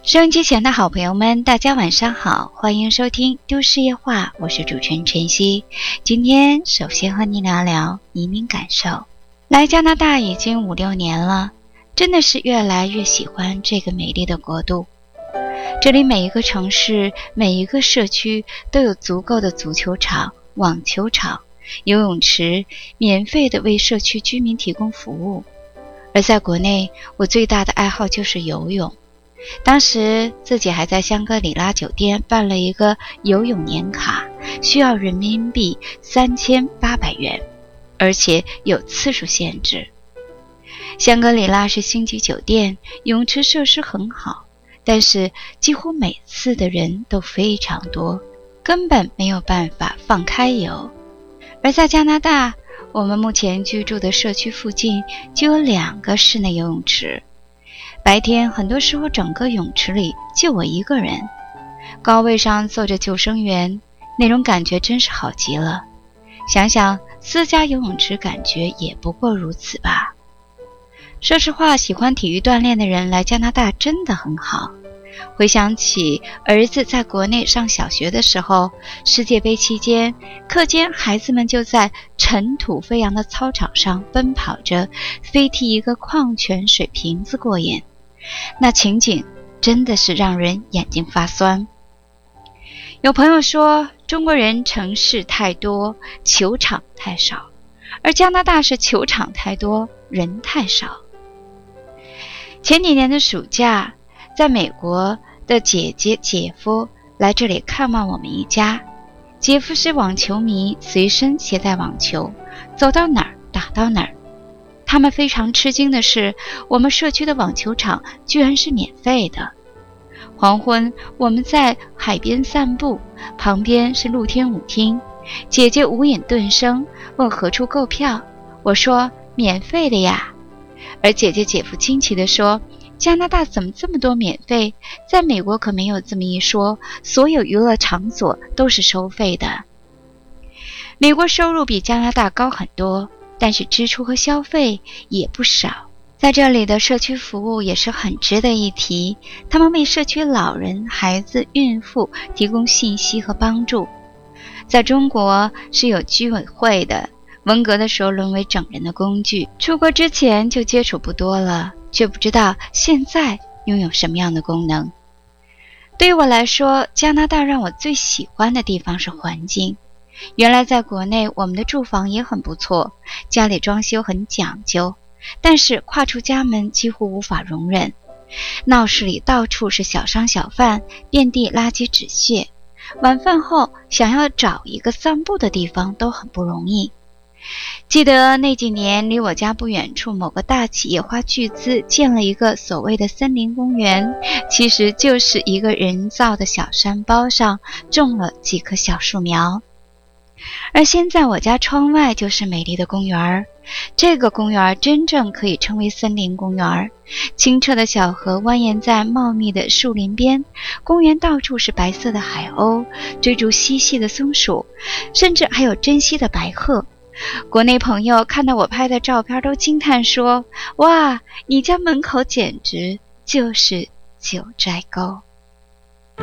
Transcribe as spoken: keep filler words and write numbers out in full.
收音机前的好朋友们，大家晚上好，欢迎收听都市夜话，我是主持人晨曦。今天首先和你聊聊移民感受。来加拿大已经五六年了，真的是越来越喜欢这个美丽的国度。这里每一个城市，每一个社区都有足够的足球场、网球场、游泳池，免费的为社区居民提供服务。而在国内，我最大的爱好就是游泳。当时自己还在香格里拉酒店办了一个游泳年卡，需要人民币三千八百元，而且有次数限制。香格里拉是星级酒店，泳池设施很好，但是几乎每次的人都非常多，根本没有办法放开游。而在加拿大，我们目前居住的社区附近就有两个室内游泳池，白天很多时候整个泳池里就我一个人，高位上坐着救生员，那种感觉真是好极了。想想私家游泳池感觉也不过如此吧。说实话，喜欢体育锻炼的人来加拿大真的很好。回想起儿子在国内上小学的时候，世界杯期间，课间孩子们就在尘土飞扬的操场上奔跑着，飞踢一个矿泉水瓶子过瘾。那情景真的是让人眼睛发酸。有朋友说，中国人城市太多，球场太少，而加拿大是球场太多，人太少。前几年的暑假，在美国的姐姐姐夫来这里看望我们一家。姐夫是网球迷，随身携带网球，走到哪儿打到哪儿。他们非常吃惊的是，我们社区的网球场居然是免费的。黄昏，我们在海边散步，旁边是露天舞厅。姐姐无引顿生，问何处购票。我说免费的呀。而姐姐姐夫惊奇地说，加拿大怎么这么多免费？在美国可没有这么一说，所有娱乐场所都是收费的。美国收入比加拿大高很多，但是支出和消费也不少。在这里的社区服务也是很值得一提，他们为社区老人、孩子、孕妇提供信息和帮助。在中国是有居委会的，文革的时候沦为整人的工具，出国之前就接触不多了，却不知道现在拥有什么样的功能。对于我来说，加拿大让我最喜欢的地方是环境。原来在国内，我们的住房也很不错，家里装修很讲究，但是跨出家门几乎无法容忍。闹市里到处是小商小贩，遍地垃圾纸屑，晚饭后想要找一个散步的地方都很不容易。记得那几年，离我家不远处某个大企业花巨资建了一个所谓的森林公园，其实就是一个人造的小山包上种了几棵小树苗。而现在我家窗外就是美丽的公园，这个公园真正可以称为森林公园。清澈的小河蜿蜒在茂密的树林边，公园到处是白色的海鸥，追逐嬉戏的松鼠，甚至还有珍稀的白鹤。国内朋友看到我拍的照片都惊叹说，哇，你家门口简直就是九寨沟。